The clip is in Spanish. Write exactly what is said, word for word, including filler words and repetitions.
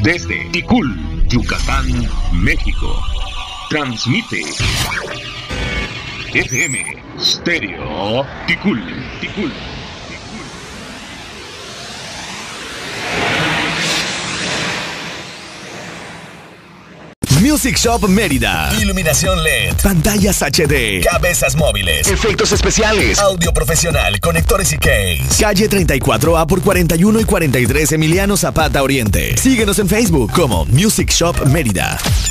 desde Ticul, Yucatán, México. Transmite F M Stereo Ticul, Ticul. Music Shop Mérida. Iluminación L E D. Pantallas H D. Cabezas móviles. Efectos especiales. Audio profesional. Conectores y case. Calle treinta y cuatro A por cuarenta y uno y cuarenta y tres Emiliano Zapata Oriente. Síguenos en Facebook como Music Shop Mérida.